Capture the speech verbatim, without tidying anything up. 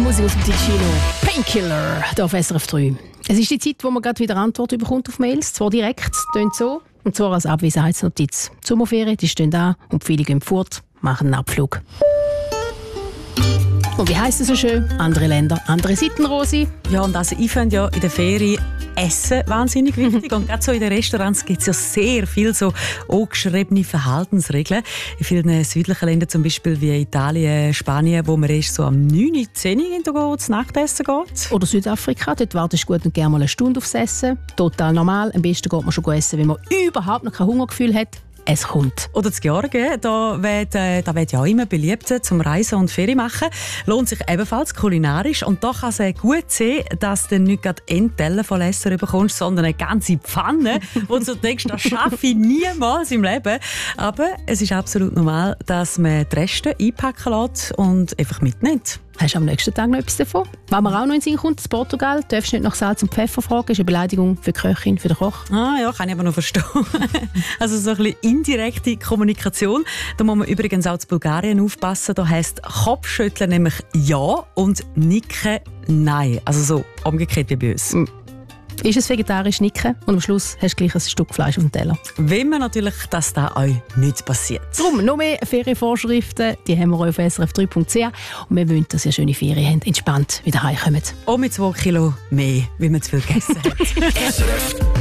Musik aus dem Ticino. Painkiller, hier auf S R F drei. Es ist die Zeit, wo man gerade wieder Antwort bekommt auf Mails. Zwar direkt, tönt so, und zwar als Abwesenheitsnotiz. Die Sommerferien, die stehen da und viele gehen fort, machen einen Abflug. Und wie heisst es so schön? Andere Länder, andere Seiten, Rosi. Ja, und also ich finde ja in der Ferien Essen wahnsinnig wichtig. Und gerade so in den Restaurants gibt es ja sehr viel so angeschriebene Verhaltensregeln. In vielen südlichen Ländern, zum Beispiel wie Italien, Spanien, wo man erst so am neun, zehn Uhr zu Nachtessen geht. Oder Südafrika, dort wartest du gut und gerne mal eine Stunde aufs Essen. Total normal. Am besten geht man schon essen, wenn man überhaupt noch kein Hungergefühl hat. Es kommt. Oder in Georgien, da wird, äh, da wird ja auch immer beliebt zum Reisen und Ferien machen. Lohnt sich ebenfalls kulinarisch. Und da kann es äh, gut sein, dass du nicht gerade einen Teller voll Essen bekommst, sondern eine ganze Pfanne, wo du denkst, das schaffe ich niemals im Leben. Aber es ist absolut normal, dass man die Reste einpacken lässt und einfach mitnimmt. Hast du am nächsten Tag noch etwas davon? Was mir auch noch in den Sinn kommt, in Portugal, darfst du nicht nach Salz und Pfeffer fragen, ist eine Beleidigung für die Köchin, für den Koch. Ah ja, kann ich aber noch verstehen. Also so ein bisschen indirekte Kommunikation. Da muss man übrigens auch in Bulgarien aufpassen. Da heisst Kopfschütteln nämlich ja und Nicken nein. Also so umgekehrt wie bei uns. Mm. Ist es vegetarisch Nicken und am Schluss hast du gleich ein Stück Fleisch auf dem Teller. Wenn man natürlich, dass das euch nicht passiert. Darum, noch mehr Ferienvorschriften, die haben wir auf s r f drei punkt c h und wir wünschen, dass ihr schöne Ferien habt, entspannt wieder heimkommt. Auch mit zwei Kilo mehr, wie man zu viel gegessen hat.